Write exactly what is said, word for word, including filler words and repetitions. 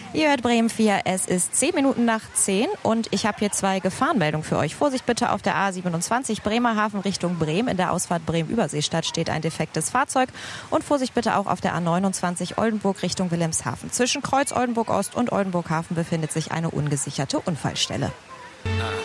Ihr hört Bremen vier, es ist zehn Minuten nach zehn und ich habe hier zwei Gefahrenmeldungen für euch. Vorsicht bitte auf der A siebenundzwanzig Bremerhaven Richtung Bremen. In der Ausfahrt Bremen-Überseestadt steht ein defektes Fahrzeug. Und Vorsicht bitte auch auf der A neunundzwanzig Oldenburg Richtung Wilhelmshaven. Zwischen Kreuz Oldenburg Ost und Oldenburg Hafen befindet sich eine ungesicherte Unfallstelle. Aha.